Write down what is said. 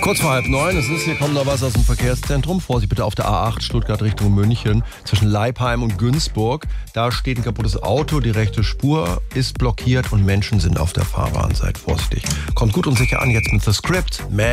Kurz vor 8:30 es ist, hier kommt noch was aus dem Verkehrszentrum. Vorsicht bitte auf der A8 Stuttgart Richtung München zwischen Leipheim und Günzburg. Da steht ein kaputtes Auto, die rechte Spur ist blockiert und Menschen sind auf der Fahrbahn. Seid vorsichtig. Kommt gut und sicher an jetzt mit The Script.